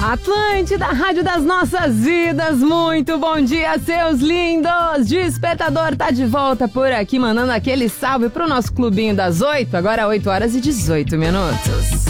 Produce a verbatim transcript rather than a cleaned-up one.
Atlântida, Rádio das Nossas Vidas, muito bom dia, seus lindos! Despertador tá de volta por aqui, mandando aquele salve pro nosso clubinho das oito, agora oito horas e dezoito minutos.